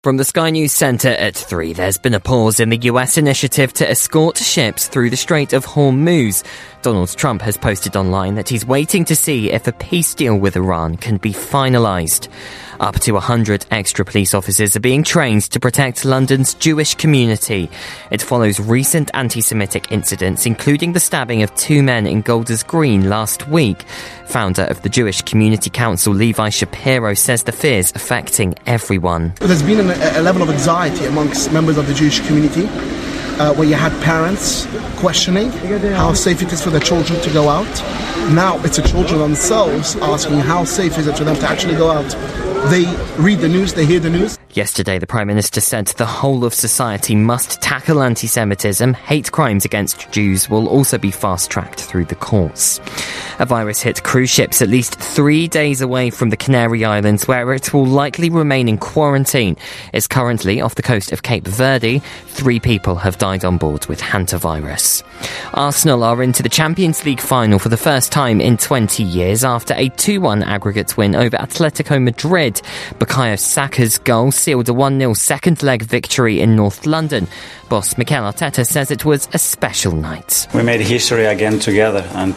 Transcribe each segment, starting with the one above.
From the Sky News Centre at 3, there's been a pause in the US initiative to escort ships through the Strait of Hormuz. Donald Trump has posted online that he's waiting to see if a peace deal with Iran can be finalised. Up to 100 extra police officers are being trained to protect London's Jewish community. It follows recent anti-Semitic incidents, including the stabbing of 2 men in Golders Green last week. Founder of the Jewish Community Council, Levi Shapiro, says the fear's affecting everyone. There's been a level of anxiety amongst members of the Jewish community where you had parents questioning how safe it is for their children to go out. Now it's the children themselves asking how safe is it for them to actually go out. They read the news, they hear the news. Yesterday, the Prime Minister said the whole of society must tackle anti-Semitism. Hate crimes against Jews will also be fast-tracked through the courts. A virus hit cruise ships at least 3 days away from the Canary Islands, where it will likely remain in quarantine. It's currently off the coast of Cape Verde. 3 people have died on board with hantavirus. Arsenal are into the Champions League final for the first time in 20 years after a 2-1 aggregate win over Atletico Madrid. Bukayo Saka's goal sealed a 1-0 second-leg victory in North London. Boss Mikel Arteta says it was a special night. We made history again together, and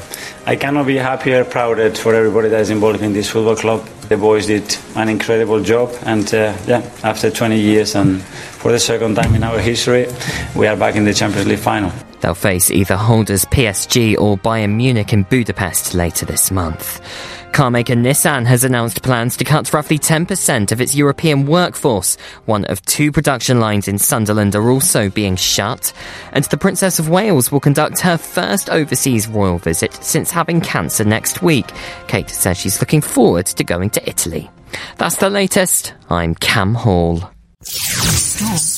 I cannot be happier, prouder for everybody that is involved in this football club. The boys did an incredible job, and after 20 years and for the second time in our history, we are back in the Champions League final. They'll face either holders PSG or Bayern Munich in Budapest later this month. Carmaker Nissan has announced plans to cut roughly 10% of its European workforce. One of 2 production lines in Sunderland are also being shut. And the Princess of Wales will conduct her first overseas royal visit since having cancer next week. Kate says she's looking forward to going to Italy. That's the latest. I'm Cam Hall.